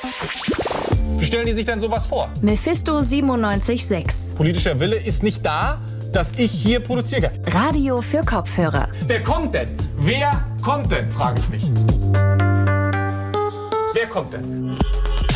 Wie stellen die sich denn sowas vor? Mephisto 97.6. Politischer Wille ist nicht da, dass ich hier produziere. Radio für Kopfhörer. Wer kommt denn? Wer kommt denn, frage ich mich. Wer kommt denn?